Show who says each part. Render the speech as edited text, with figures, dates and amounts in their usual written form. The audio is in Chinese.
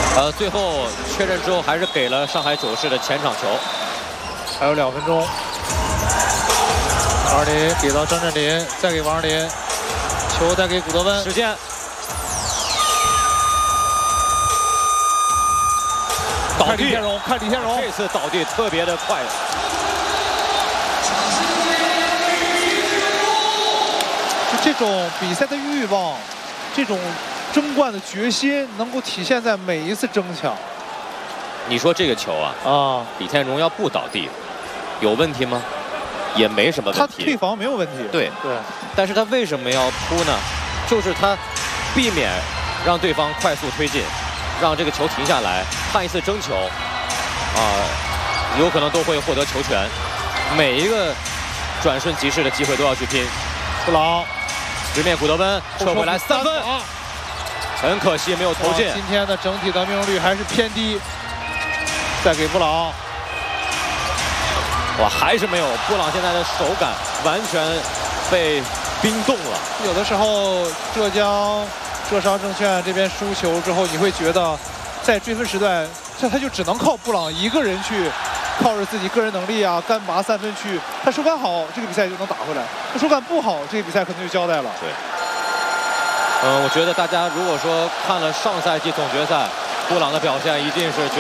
Speaker 1: 最后确认之后还是给了上海九世的前场球。
Speaker 2: 还有2分钟。王林给到张镇麟，再给王林，球再给古德温。
Speaker 1: 时间。
Speaker 2: 看李天荣，看李天荣，
Speaker 1: 这次倒地特别的快。
Speaker 2: 就这种比赛的欲望，这种争冠的决心，能够体现在每一次争抢。
Speaker 1: 你说这个球啊，李天荣要不倒地，有问题吗？也没什么问题。
Speaker 2: 他退防没有问题。
Speaker 1: 对。但是他为什么要扑呢？就是他避免让对方快速推进，让这个球停下来，看一次争球，有可能都会获得球权。每一个转瞬即逝的机会都要去拼。
Speaker 2: 布朗
Speaker 1: 直面古德温，撤回来3分，很可惜没有投进。
Speaker 2: 今天的整体的命中率还是偏低。再给布朗，
Speaker 1: 哇，还是没有。布朗现在的手感完全被冰冻了。
Speaker 2: 有的时候浙商证券这边输球之后，你会觉得在追分时段，他就只能靠布朗一个人去，靠着自己个人能力啊，干拔3分去。他手感好，这个比赛就能打回来；他手感不好，这个比赛可能就交代了。
Speaker 1: 对。我觉得大家如果说看了上赛季总决赛，布朗的表现一定是